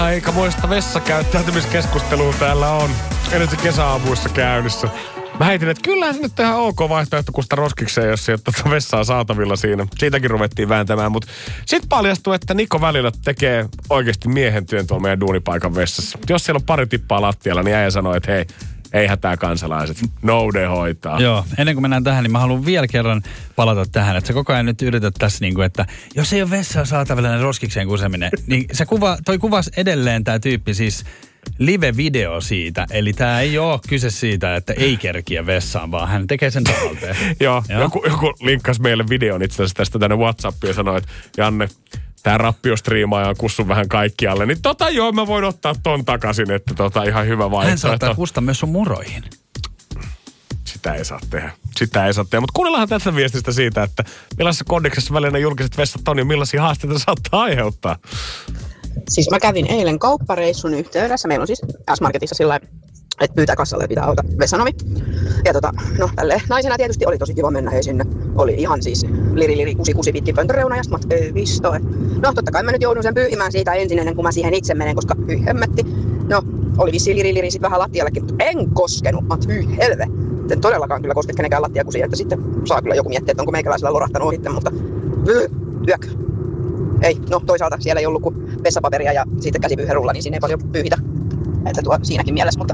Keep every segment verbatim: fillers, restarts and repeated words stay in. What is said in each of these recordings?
Aikamoista vessakäyttäytymiskeskustelua täällä on. Ennen se kesäaamuissa käynnissä. Mä heitin, että kyllähän se nyt ihan ok vaihtoehto, kun sitä roskikseen, jos ei ole tuota vessaa saatavilla siinä. Siitäkin ruvettiin vääntämään, mutta sitten paljastui, että Niko välillä tekee oikeasti miehen työn tuolla meidän duunipaikan vessassa. Jos siellä on pari tippaa lattialla, niin äijä sanoo, että hei, ei hätää kansalaiset. Noude hoitaa. Joo, ennen kuin mennään tähän, niin mä haluan vielä kerran palata tähän, että sä koko ajan nyt yrität tässä niin kuin, että jos ei ole vessaa saatavilla, niin roskikseen kuseminen. Niin se kuva, toi kuvasi edelleen tää tyyppi siis live-video siitä. Eli tää ei ole kyse siitä, että ei kerkiä vessaan, vaan hän tekee sen tahalteen. Joo, Joo. Joku, joku linkkasi meille videon itse asiassa tästä tänne WhatsAppiin ja sanoi, että Janne, tää rappiostriimaaja on kussun vähän kaikkialle. Niin tota joo, mä voin ottaa ton takaisin, että tota ihan hyvä vaihtoehto. Hän saattaa kustaa myös sun muroihin. Sitä ei saa tehdä. Sitä ei saa tehdä. Mutta kuunnellaanhan tästä viestistä siitä, että millaisessa kondiksessa välillä ne julkiset vessat on ja millaisia haasteita saattaa aiheuttaa. Siis mä kävin eilen kauppareissun yhteydessä. Meillä on siis S-Marketissa sillä että pyytää kassalle ja pitää auta vessanovi. Ja tota, no tälleen naisena tietysti oli tosi kiva mennä hei sinne. Oli ihan siis liri liri kusi kusi pitkin pöntöreuna ja sit mä ei visto. No totta kai mä nyt joudun sen pyyhimään siitä ensin ennen kuin mä siihen itse menen, koska hyi hemmetti. No oli vissiin liri liri sit vähän lattiallekin, mutta en koskenut. Mä hyi helve. En todellakaan kyllä koske kenenkään lattiakusia, että sitten saa kyllä joku miettiä, että onko meikäläisellä lorahtanut ohitte, mutta yök. Ei, no toisaalta siellä ei ollut kuin vessapaperia ja sitten käsipyyherulla, niin siinä ei paljon pyyhitä. Että tuo siinäkin mielessä, mutta...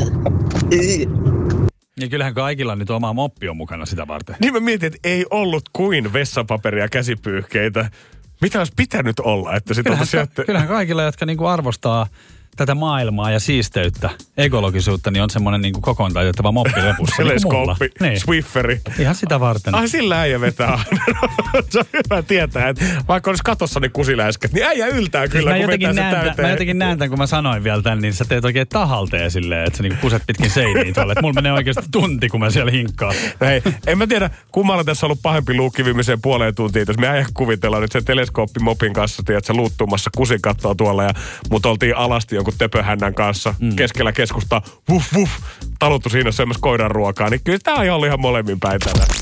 Ja kyllähän kaikilla nyt oma moppi on mukana sitä varten. Niin mä mietin, että ei ollut kuin vessapaperia ja käsipyyhkeitä. Mitä olisi pitänyt olla? Että sit kyllähän, sieltä... ka- kyllähän kaikilla, jotka niinku arvostaa tätä maailmaa ja siisteyttä, ekologisuutta, niin on semmoinen niinku kokoon taitettava moppi repussa. Teleskooppi, niin niin. Swifferi. Ihan sitä varten. Ai sillä äijä vetää. Se on hyvä tietää, että vaikka olisi katossa ne kusiläiskät, niin äijä yltää kyllä, siis kun vetää se täyteen. Mä jotenkin näen tämän, kun mä sanoin vielä tämän, niin sä teet oikein tahalteen silleen, että sä niinku kuset pitkin seiniin tuolle. Että mulla menee oikeasti tunti, kun mä siellä hinkkaan. Hei, en mä tiedä, kummalla tässä on ollut pahempi luukki viimeiseen puoleen tuntiin. Jos me äijä kuvitellaan nyt sen teleskooppimopin kanssa, tiedät sä luuttumassa kusikattoa tuolla ja mut oltiin alasti jonkun töpöhännän kanssa mm. keskellä keskustaa, vuff vuff, taluttu siinä syömässä koiran ruokaa, niin kyllä tää on ollut ihan molemmin päin tänään.